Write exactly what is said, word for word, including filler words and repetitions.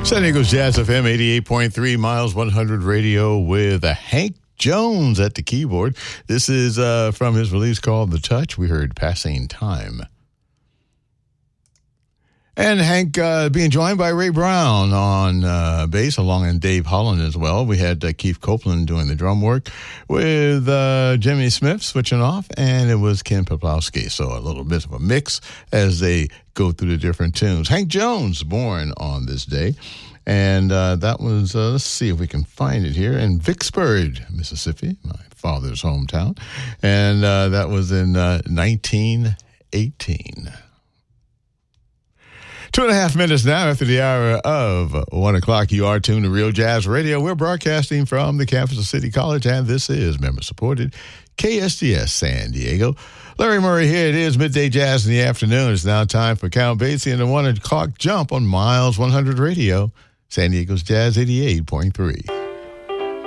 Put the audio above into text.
San Diego's Jazz F M eighty-eight point three, Miles one hundred Radio with uh, Hank Jones at the keyboard. This is uh, from his release called The Touch. We heard Passing Time. And Hank uh, being joined by Ray Brown on uh, bass, along with Dave Holland as well. We had uh, Keith Copeland doing the drum work with uh, Jimmy Smith switching off, and it was Ken Poplowski. So a little bit of a mix as they go through the different tunes. Hank Jones, born on this day. And uh, that was, uh, let's see if we can find it here, in Vicksburg, Mississippi, my father's hometown. And uh, that was in uh, nineteen eighteen. Two and a half minutes now after the hour of one o'clock. You are tuned to Real Jazz Radio. We're broadcasting from the campus of City College, and this is member-supported K S D S San Diego. Larry Murray here. It is Midday Jazz in the afternoon. It's now time for Count Basie and the one o'clock jump on Miles one hundred Radio, San Diego's Jazz eighty-eight point three.